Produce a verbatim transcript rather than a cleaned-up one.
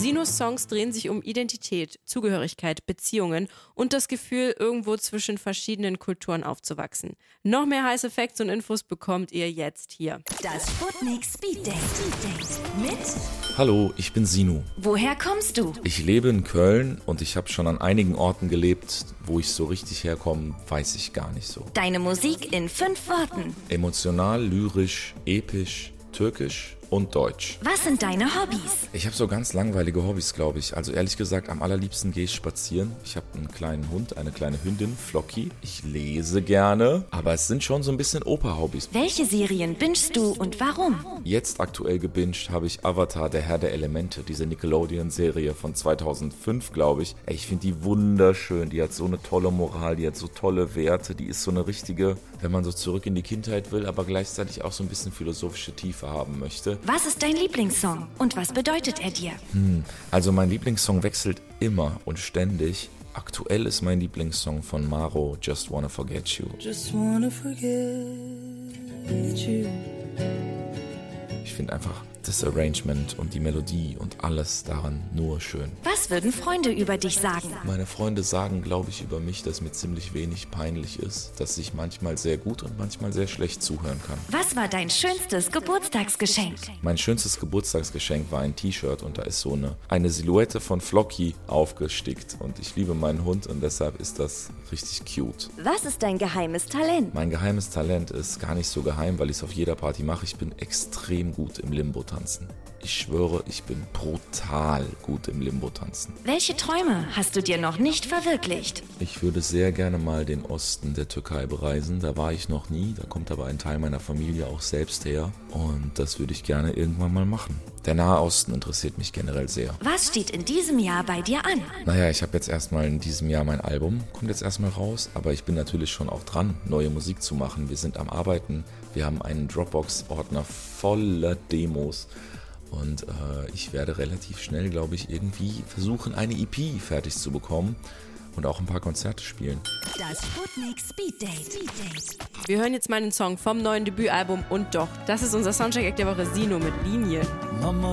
Sinus Songs drehen sich um Identität, Zugehörigkeit, Beziehungen und das Gefühl, irgendwo zwischen verschiedenen Kulturen aufzuwachsen. Noch mehr heiße Facts und Infos bekommt ihr jetzt hier. Das Sputnik Speed Date mit... Hallo, ich bin Sinu. Woher kommst du? Ich lebe in Köln und ich habe schon an einigen Orten gelebt, wo ich so richtig herkomme, weiß ich gar nicht so. Deine Musik in fünf Worten. Emotional, lyrisch, episch, türkisch und deutsch. Was sind deine Hobbys? Ich habe so ganz langweilige Hobbys, glaube ich. Also ehrlich gesagt, am allerliebsten gehe ich spazieren. Ich habe einen kleinen Hund, eine kleine Hündin, Flocky. Ich lese gerne, aber es sind schon so ein bisschen Opa-Hobbys. Welche Serien bingst du und warum? Jetzt aktuell gebinged habe ich Avatar, der Herr der Elemente, diese Nickelodeon-Serie von zweitausendfünf, glaube ich. Ey, ich finde die wunderschön. Die hat so eine tolle Moral, die hat so tolle Werte. Die ist so eine richtige, wenn man so zurück in die Kindheit will, aber gleichzeitig auch so ein bisschen philosophische Tiefe haben möchte. Was ist dein Lieblingssong und was bedeutet er dir? Hm, also mein Lieblingssong wechselt immer und ständig. Aktuell ist mein Lieblingssong von Maro, Just Wanna Forget You. Just wanna forget you. Ich finde einfach das Arrangement und die Melodie und alles daran nur schön. Was würden Freunde über dich sagen? Meine Freunde sagen, glaube ich, über mich, dass mir ziemlich wenig peinlich ist, dass ich manchmal sehr gut und manchmal sehr schlecht zuhören kann. Was war dein schönstes Geburtstagsgeschenk? Mein schönstes Geburtstagsgeschenk war ein T-Shirt und da ist so eine, eine Silhouette von Flocky aufgestickt und ich liebe meinen Hund und deshalb ist das richtig cute. Was ist dein geheimes Talent? Mein geheimes Talent ist gar nicht so geheim, weil ich es auf jeder Party mache. Ich bin extrem gut im Limbo tanzen. Ich schwöre, ich bin brutal gut im Limbo tanzen. Welche Träume hast du dir noch nicht verwirklicht? Ich würde sehr gerne mal den Osten der Türkei bereisen. Da war ich noch nie. Da kommt aber ein Teil meiner Familie auch selbst her. Und das würde ich gerne irgendwann mal machen. Der Nahe Osten interessiert mich generell sehr. Was steht in diesem Jahr bei dir an? Naja, ich habe jetzt erstmal in diesem Jahr mein Album. Kommt jetzt erstmal raus. Aber ich bin natürlich schon auch dran, neue Musik zu machen. Wir sind am Arbeiten. Wir haben einen Dropbox-Ordner voller Demos. Und äh, ich werde relativ schnell, glaube ich, irgendwie versuchen, eine E P fertig zu bekommen und auch ein paar Konzerte spielen. Das Sputnik Speed Date. Wir hören jetzt mal einen Song vom neuen Debütalbum Und doch. Das ist unser Soundcheck-Act der Woche, Sino mit Linien. Mama